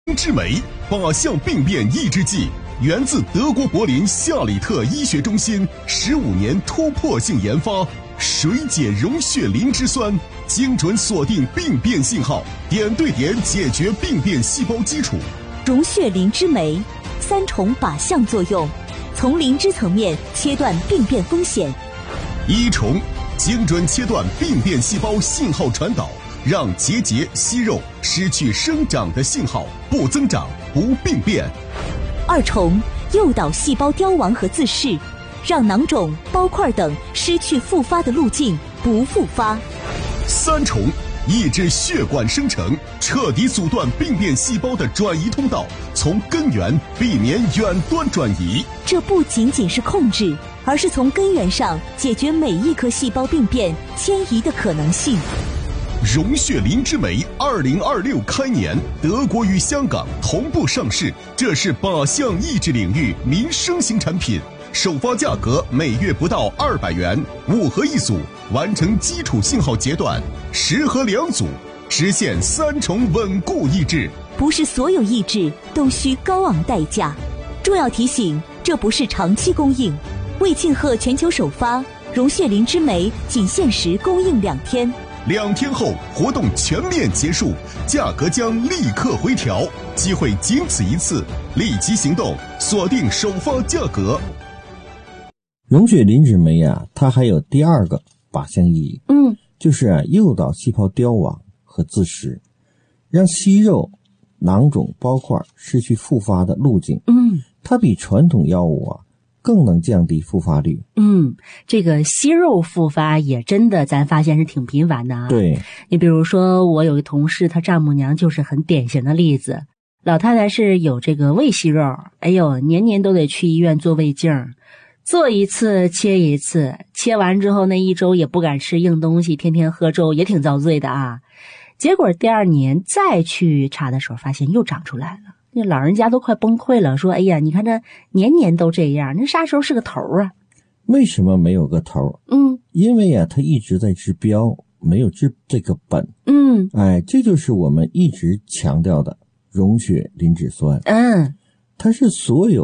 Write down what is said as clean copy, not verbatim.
之美靶向病变抑制剂，源自德国柏林夏里特医学中心15年突破性研发，水解溶血磷脂酸，精准锁定病变信号，点对点解决病变细胞基础。 溶血磷脂酶3重靶向作用，从磷脂层面切断病变风险。 1重，精准切断病变细胞信号传导，让结节、息肉失去生长的信号，不增长，不病变。 2重，诱导细胞凋亡和自噬，让囊肿、包块等失去复发的路径，不复发。 3重，抑制血管生成，彻底阻断病变细胞的转移通道，从根源避免远端转移。 这不仅仅是控制，而是从根源上解决每一颗细胞病变迁移的可能性。 溶血磷脂酶2026开年，德国与香港同步上市，这是靶向抑制领域民生型产品，首发价格每月不到200元，5盒1组，完成基础信号阶段，10盒2组，实现3重稳固抑制。 不是所有抑制都需高昂代价。重要提醒，这不是长期供应。为庆贺全球首发，溶血磷脂酶仅限时供应2天。 2天后活动全面结束，价格将立刻回调，机会仅此一次，立即行动，锁定首发价格。 溶血磷脂酶它还有第2个靶向意义，就是诱导细胞凋亡和自噬，让息肉、囊肿、包块失去复发的路径。它比传统药物更能降低复发率。 这个息肉复发也真的咱发现是挺频繁的啊。 对， 你比如说我有个同事，她丈母娘就是很典型的例子。老太太是有这个胃息肉，哎呦，年年都得去医院做胃镜，做一次切一次，切完之后那1周也不敢吃硬东西，天天喝粥，也挺遭罪的啊。结果第2年再去查的时候，发现又长出来了。那老人家都快崩溃了，说：“哎呀，你看这年年都这样，那啥时候是个头啊？” 为什么没有个头？因为它一直在治标，没有治这个本。这就是我们一直强调的溶血磷脂酸。它是所有